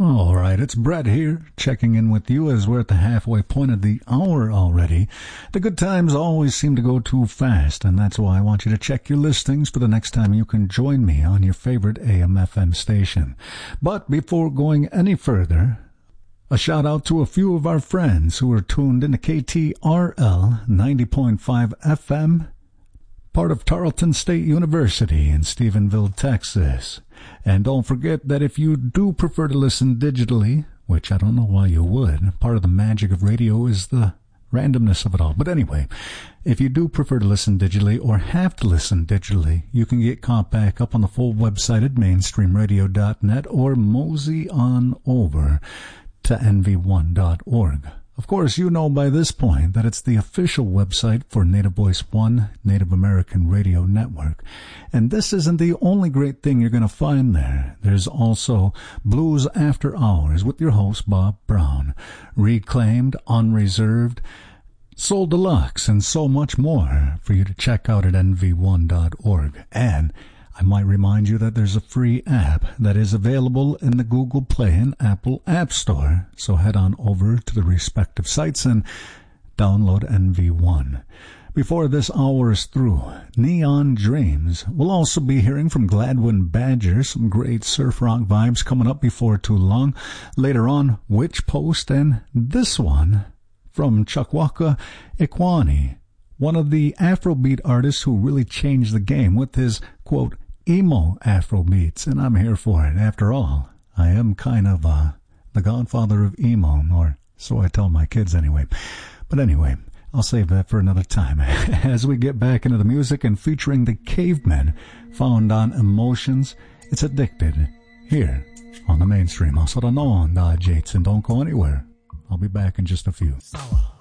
All right, it's Brett here, checking in with you as we're at the halfway point of the hour already. The good times always seem to go too fast, and that's why I want you to check your listings for the next time you can join me on your favorite AM/FM station. But before going any further, a shout out to a few of our friends who are tuned into KTRL 90.5 FM, part of Tarleton State University in Stephenville, Texas. And don't forget that if you do prefer to listen digitally, which I don't know why you would, part of the magic of radio is the randomness of it all. But anyway, if you do prefer to listen digitally or have to listen digitally, you can get caught back up on the full website at mainstreamradio.net or mosey on over to nv1.org. Of course, you know by this point that it's the official website for Native Voice One, Native American Radio Network. And this isn't the only great thing you're going to find there. There's also Blues After Hours with your host, Bob Brown, Reclaimed, Unreserved, Soul Deluxe, and so much more for you to check out at nv1.org. And I might remind you that there's a free app that is available in the Google Play and Apple App Store. So head on over to the respective sites and download NV1. Before this hour is through, Neon Dreams. We'll also be hearing from Gladwin Badger, some great surf rock vibes coming up before too long. Later on, Witch Post, and this one from Chukwuka Ikwani, one of the Afrobeat artists who really changed the game with his, quote, emo Afrobeats, and I'm here for it. After all, I am kind of the godfather of emo, or so I tell my kids anyway. But anyway, I'll save that for another time. As we get back into the music and featuring the Cavemen, found on Emotions, it's Addicted, here on the Mainstream. Also, don't know on Jates, and don't go anywhere. I'll be back in just a few.